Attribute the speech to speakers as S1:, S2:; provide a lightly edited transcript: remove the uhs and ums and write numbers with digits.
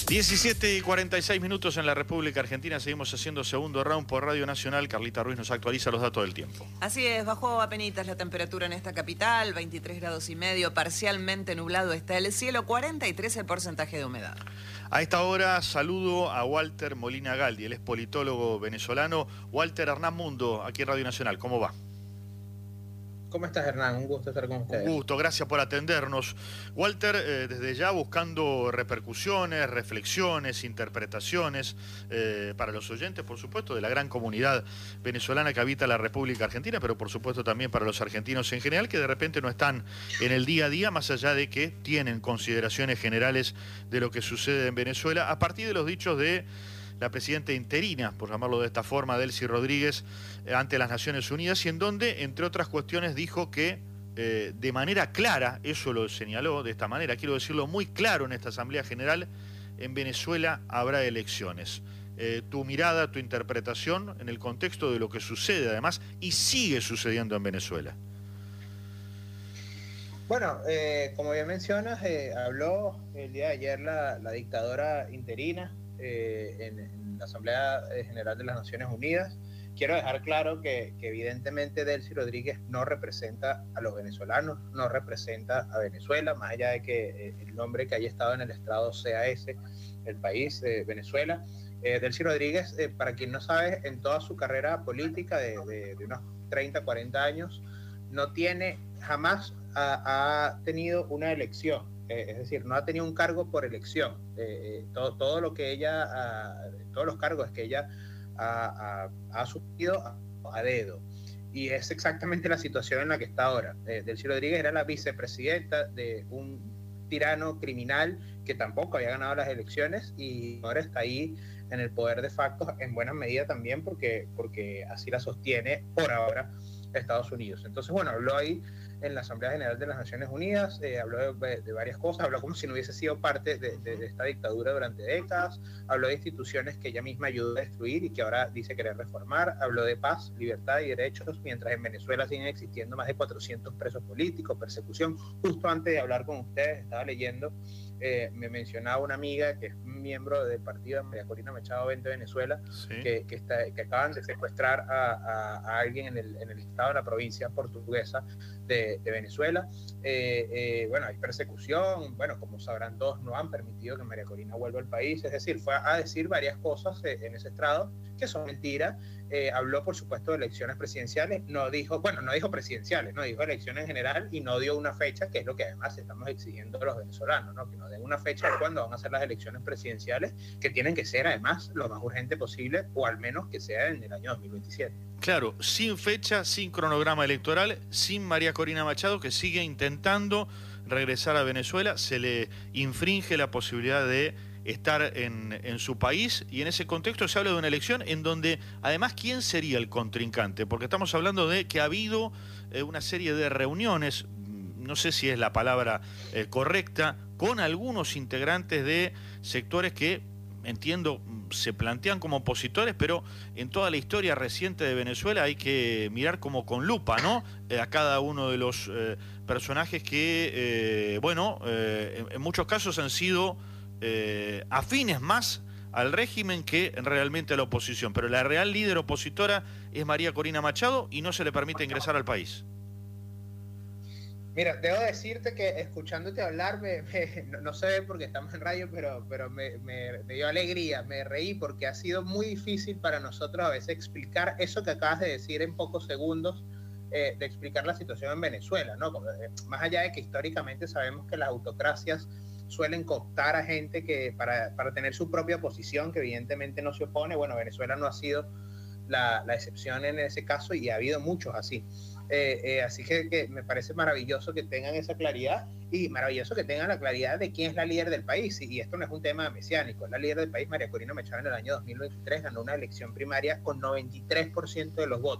S1: 17:46 en la República Argentina. Seguimos haciendo segundo round por Radio Nacional. Carlita Ruiz nos actualiza los datos del tiempo.
S2: Así es, bajó apenitas la temperatura en esta capital, 23 grados y medio, parcialmente nublado está el cielo, 43 el porcentaje de humedad.
S1: A esta hora saludo a Walter Molina Galdi, él es politólogo venezolano. Walter, Hernán Mundo, aquí en Radio Nacional, ¿cómo va?
S3: ¿Cómo estás, Hernán? Un gusto estar con ustedes.
S1: Un gusto, gracias por atendernos. Walter, desde ya buscando repercusiones, reflexiones, interpretaciones para los oyentes, por supuesto, de la gran comunidad venezolana que habita la República Argentina, pero por supuesto también para los argentinos en general, que de repente no están en el día a día, más allá de que tienen consideraciones generales de lo que sucede en Venezuela, a partir de los dichos de la presidenta interina, por llamarlo de esta forma, Delcy Rodríguez, ante las Naciones Unidas, y en donde, entre otras cuestiones, dijo que de manera clara, eso lo señaló de esta manera, quiero decirlo muy claro en esta Asamblea General, en Venezuela habrá elecciones. Tu mirada, tu interpretación en el contexto de lo que sucede además y sigue sucediendo en Venezuela.
S3: Bueno, como bien mencionas, habló el día de ayer la dictadora interina en la Asamblea General de las Naciones Unidas. Quiero dejar claro que evidentemente Delcy Rodríguez no representa a los venezolanos, no representa a Venezuela, más allá de que el nombre que haya estado en el estrado sea ese, el país, Venezuela. Delcy Rodríguez, para quien no sabe, en toda su carrera política de unos 30, 40 años, no tiene, jamás ha tenido una elección. Es decir, no ha tenido un cargo por elección. Todo lo que ella, todos los cargos que ella ha asumido a dedo. Y es exactamente la situación en la que está ahora. Delcy Rodríguez era la vicepresidenta de un tirano criminal que tampoco había ganado las elecciones y ahora está ahí en el poder de facto, en buena medida también porque así la sostiene por ahora Estados Unidos. Entonces, bueno, habló ahí en la Asamblea General de las Naciones Unidas, habló de varias cosas, habló como si no hubiese sido parte de esta dictadura durante décadas, habló de instituciones que ella misma ayudó a destruir y que ahora dice querer reformar, habló de paz, libertad y derechos, mientras en Venezuela siguen existiendo más de 400 presos políticos, persecución. Justo antes de hablar con ustedes, estaba leyendo, me mencionaba una amiga que es miembro del partido de María Corina Machado Vente Venezuela, sí, que acaban de secuestrar a alguien en el estado de la provincia portuguesa de Venezuela. Bueno, hay persecución, bueno, como sabrán todos, no han permitido que María Corina vuelva al país, es decir, fue a decir varias cosas en ese estrado que son mentiras. Habló, por supuesto, de elecciones presidenciales, no dijo presidenciales, no dijo elecciones en general y no dio una fecha, que es lo que además estamos exigiendo a los venezolanos, ¿no? Que nos den una fecha de cuándo van a ser las elecciones presidenciales, que tienen que ser además lo más urgente posible, o al menos que sea en el año 2027.
S1: Claro, sin fecha, sin cronograma electoral, sin María Corina Machado, que sigue intentando regresar a Venezuela, se le infringe la posibilidad de estar en su país, y en ese contexto se habla de una elección en donde, además, ¿quién sería el contrincante? Porque estamos hablando de que ha habido una serie de reuniones, no sé si es la palabra correcta, con algunos integrantes de sectores que, entiendo, se plantean como opositores, pero en toda la historia reciente de Venezuela hay que mirar como con lupa, ¿no? A cada uno de los personajes que, en muchos casos han sido afines más al régimen que realmente a la oposición. Pero la real líder opositora es María Corina Machado y no se le permite ingresar al país.
S3: Mira, debo decirte que escuchándote hablar, no se ve porque estamos en radio, pero me dio alegría, me reí porque ha sido muy difícil para nosotros a veces explicar eso que acabas de decir en pocos segundos, de explicar la situación en Venezuela, ¿no? Más allá de que históricamente sabemos que las autocracias suelen cooptar a gente que para tener su propia posición, que evidentemente no se opone. Bueno, Venezuela no ha sido la excepción en ese caso y ha habido muchos así. Así que me parece maravilloso que tengan esa claridad y maravilloso que tengan la claridad de quién es la líder del país. Y esto no es un tema mesiánico. La líder del país, María Corina Machado, en el año 2023 ganó una elección primaria con 93% de los votos.